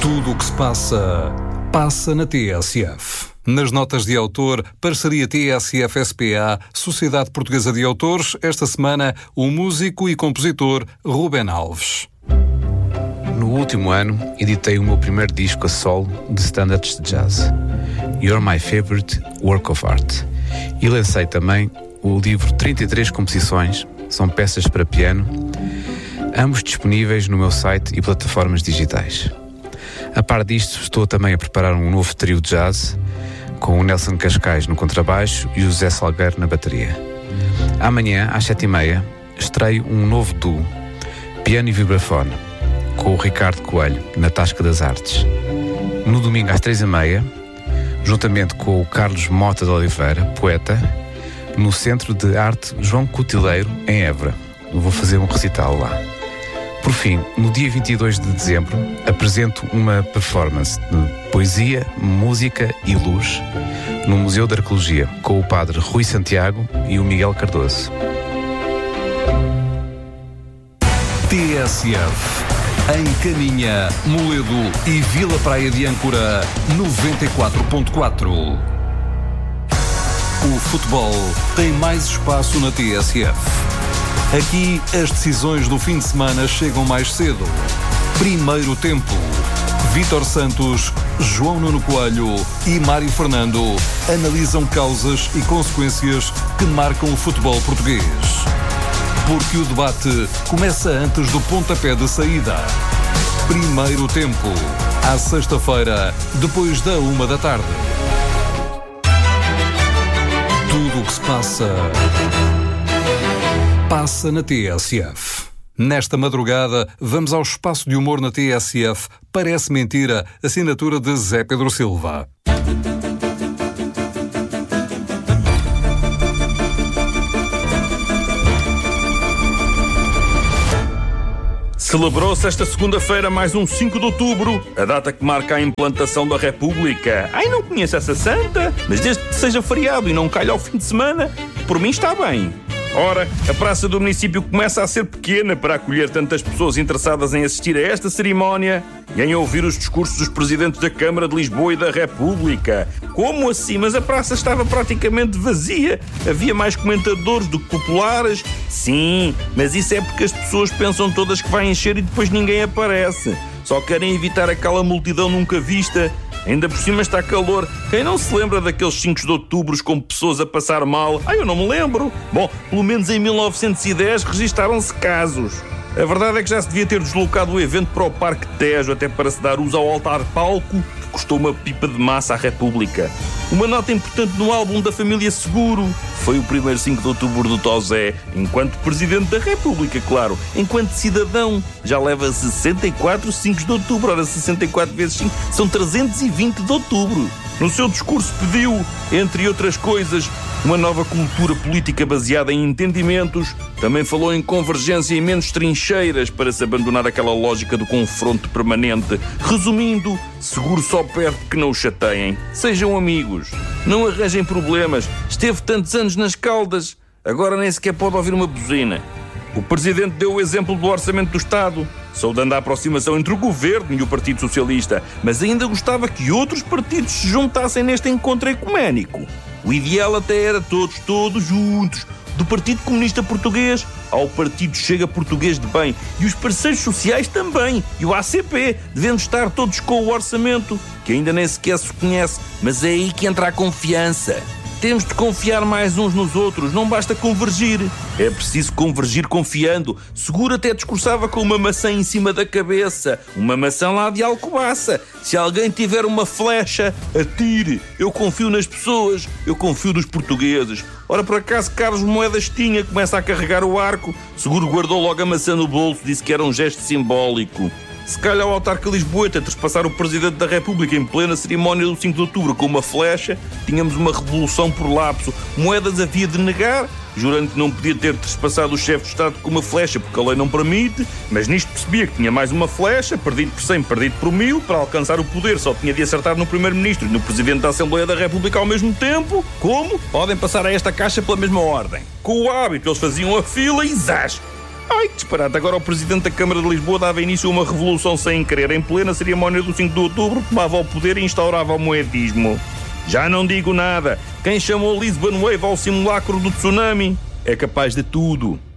Tudo o que se passa, passa na TSF. Nas notas de autor, parceria TSF-SPA, Sociedade Portuguesa de Autores, esta semana, o músico e compositor Rubén Alves. No último ano, editei o meu primeiro disco a solo de standards de jazz, You're My Favorite Work of Art. E lancei também o livro 33 composições, são peças para piano, ambos disponíveis no meu site e plataformas digitais. A par disto, estou também a preparar um novo trio de jazz, com o Nelson Cascais no contrabaixo e o José Salgueiro na bateria. Amanhã, às 7h30, estreio um novo duo, piano e vibrafone, com o Ricardo Coelho, na Tasca das Artes. No domingo, às 3h30, juntamente com o Carlos Mota de Oliveira, poeta, no Centro de Arte João Cutileiro, em Évora. Eu vou fazer um recital lá. Por fim, no dia 22 de dezembro, apresento uma performance de poesia, música e luz no Museu de Arqueologia, com o padre Rui Santiago e o Miguel Cardoso. TSF, em Caminha, Moledo e Vila Praia de Âncora, 94.4. O futebol tem mais espaço na TSF. Aqui, as decisões do fim de semana chegam mais cedo. Primeiro tempo. Vítor Santos, João Nuno Coelho e Mário Fernando analisam causas e consequências que marcam o futebol português. Porque o debate começa antes do pontapé de saída. Primeiro tempo. À sexta-feira, depois da 13h. Tudo o que se passa, passa na TSF. Nesta madrugada, vamos ao espaço de humor na TSF. Parece mentira, assinatura de Zé Pedro Silva. Celebrou-se esta segunda-feira mais um 5 de outubro, a data que marca a implantação da República. Ai, não conheço essa santa, mas desde que seja feriado e não calhe ao fim de semana, por mim está bem. Ora, a praça do município começa a ser pequena para acolher tantas pessoas interessadas em assistir a esta cerimónia e em ouvir os discursos dos presidentes da Câmara de Lisboa e da República. Como assim? Mas a praça estava praticamente vazia. Havia mais comentadores do que populares. Sim, mas isso é porque as pessoas pensam todas que vai encher e depois ninguém aparece. Só querem evitar aquela multidão nunca vista. Ainda por cima está calor. Quem não se lembra daqueles 5 de outubro com pessoas a passar mal? Eu não me lembro. Bom, pelo menos em 1910 registaram-se casos. A verdade é que já se devia ter deslocado o evento para o Parque Tejo, até para se dar uso ao altar-palco, que custou uma pipa de massa à República. Uma nota importante no álbum da família Seguro foi o primeiro 5 de outubro do Tosé, enquanto Presidente da República, claro. Enquanto cidadão, já leva 64 5 de outubro. Ora, 64 vezes 5 são 320 de outubro. No seu discurso pediu, entre outras coisas, uma nova cultura política baseada em entendimentos. Também falou em convergência e menos trincheiras para se abandonar aquela lógica do confronto permanente. Resumindo, Seguro só perde que não o chateiem. Sejam amigos. Não arranjem problemas. Esteve tantos anos nas Caldas, agora nem sequer pode ouvir uma buzina. O Presidente deu o exemplo do Orçamento do Estado, saudando a aproximação entre o Governo e o Partido Socialista, mas ainda gostava que outros partidos se juntassem neste encontro ecuménico. O ideal até era todos juntos, do Partido Comunista Português ao Partido Chega Português de Bem, e os parceiros sociais também, e o ACP, devendo estar todos com o orçamento, que ainda nem sequer se conhece, mas é aí que entra a confiança. Temos de confiar mais uns nos outros, não basta convergir. É preciso convergir confiando. Seguro até discursava com uma maçã em cima da cabeça. Uma maçã lá de Alcobaça. Se alguém tiver uma flecha, atire. Eu confio nas pessoas, eu confio nos portugueses. Ora, por acaso, Carlos Moedas tinha, começa a carregar o arco. Seguro guardou logo a maçã no bolso, disse que era um gesto simbólico. Se calhar o autarca lisboeta trespassar o Presidente da República em plena cerimónia do 5 de outubro com uma flecha, tínhamos uma revolução por lapso. Moedas havia de negar, jurando que não podia ter trespassado o chefe de Estado com uma flecha porque a lei não permite, mas nisto percebia que tinha mais uma flecha, perdido por 100, perdido por 1000, para alcançar o poder só tinha de acertar no Primeiro-Ministro e no Presidente da Assembleia da República ao mesmo tempo. Como? Podem passar a esta caixa pela mesma ordem. Com o hábito, eles faziam a fila e zás! Ai, que disparate. Agora o Presidente da Câmara de Lisboa dava início a uma revolução sem querer. Em plena cerimónia do 5 de outubro, tomava o poder e instaurava o moedismo. Já não digo nada. Quem chamou Lisbon Wave ao simulacro do tsunami é capaz de tudo.